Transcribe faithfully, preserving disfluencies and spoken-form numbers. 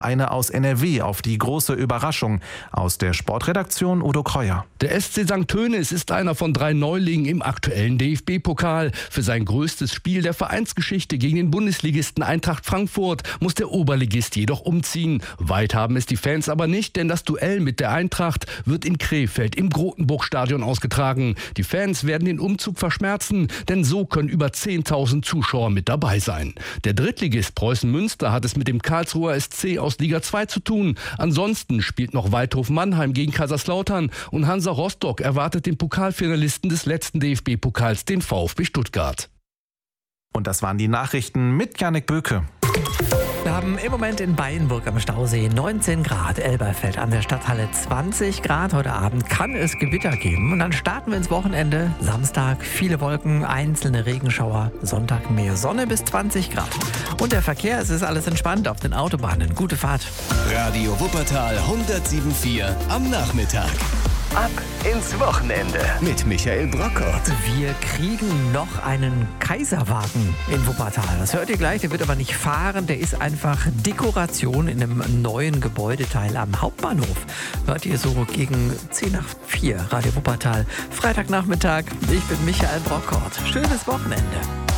Eine aus N R W auf die große Überraschung. Aus der Sportredaktion Udo Kreuer. Der S C Sankt Tönis ist einer von drei Neulingen im aktuellen D F B-Pokal. Für sein größtes Spiel der Vereinsgeschichte gegen den Bundesligisten Eintracht Frankfurt muss der Oberligist jedoch umziehen. Weit haben es die Fans aber nicht, denn das Duell mit der Eintracht wird in Krefeld im Grotenburg-Stadion ausgetragen. Die Fans werden den Umzug verschmerzen, denn so können über zehntausend Zuschauer mit dabei sein. Der Drittligist Preußen Münster hat es mit dem Karlsruher S C aus Liga zwei zu tun. Ansonsten spielt noch Waldhof Mannheim gegen Kaiserslautern und Hansa Rostock erwartet den Pokalfinalisten des letzten D F B-Pokals, den VfB Stuttgart. Und das waren die Nachrichten mit Janik Böke. Wir haben im Moment in Beienburg am Stausee neunzehn Grad, Elberfeld an der Stadthalle zwanzig Grad. Heute Abend kann es Gewitter geben und dann starten wir ins Wochenende. Samstag viele Wolken, einzelne Regenschauer, Sonntag mehr Sonne bis zwanzig Grad. Und der Verkehr, es ist alles entspannt auf den Autobahnen. Gute Fahrt. Radio Wuppertal hundertsieben Komma vier am Nachmittag. Ab ins Wochenende mit Michael Brockert. Wir kriegen noch einen Kaiserwagen in Wuppertal. Das hört ihr gleich, der wird aber nicht fahren. Der ist einfach Dekoration in einem neuen Gebäudeteil am Hauptbahnhof. Hört ihr so gegen zehn nach vier, Radio Wuppertal. Freitagnachmittag, ich bin Michael Brockert. Schönes Wochenende.